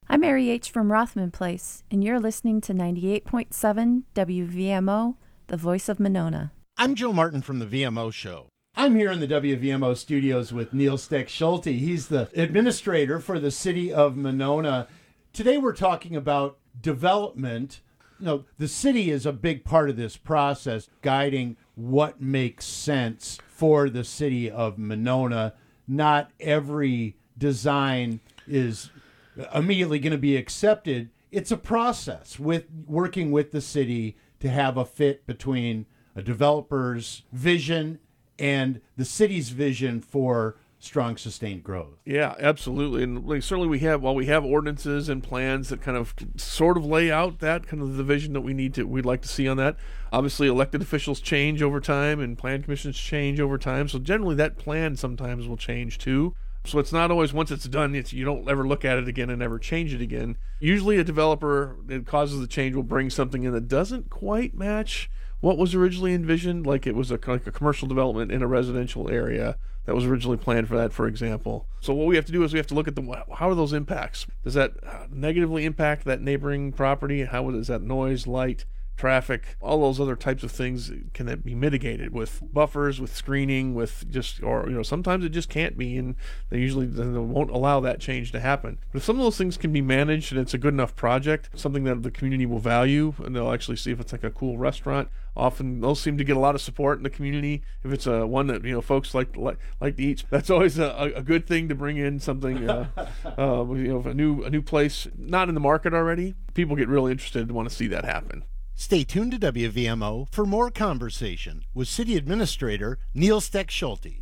I'm Mary H. from Rothman Place, and you're listening to 98.7 WVMO, the voice of Monona. I'm Joe Martin from the VMO Show. I'm here in the WVMO studios with Neil Steck-Schulte. He's the administrator for the city of Monona. Today we're talking about development. The city is a big part of this process, guiding what makes sense for the city of Monona. Not every design is immediately going to be accepted. It's a process with working with the city to have a fit between a developer's vision and the city's vision for strong, sustained growth. Yeah, absolutely. And certainly we have ordinances and plans that kind of sort of lay out that kind of the vision that we'd like to see on that. Obviously, elected officials change over time and plan commissions change over time. So generally that plan sometimes will change too. So it's not always once it's done, you don't ever look at it again and ever change it again. Usually a developer that causes the change will bring something in that doesn't quite match what was originally envisioned, like it was a commercial development in a residential area that was originally planned for that, for example. So what we have to do is we have to look at how are those impacts? Does that negatively impact that neighboring property? How is that noise, light, traffic, all those other types of things? Can that be mitigated with buffers, with screening, sometimes it just can't be, and they won't allow that change to happen. But if some of those things can be managed and it's a good enough project, something that the community will value, and they'll actually see if it's like a cool restaurant, often those seem to get a lot of support in the community. If it's one that folks like to eat, that's always a good thing to bring in something. A new place not in the market already. People get really interested and want to see that happen. Stay tuned to WVMO for more conversation with City Administrator Neil Steck-Schulte.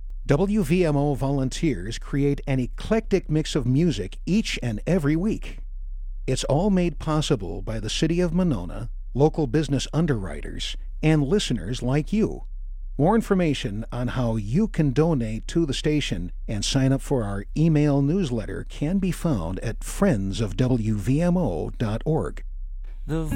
WVMO volunteers create an eclectic mix of music each and every week. It's all made possible by the City of Monona, local business underwriters, and listeners like you. More information on how you can donate to the station and sign up for our email newsletter can be found at friendsofwvmo.org. The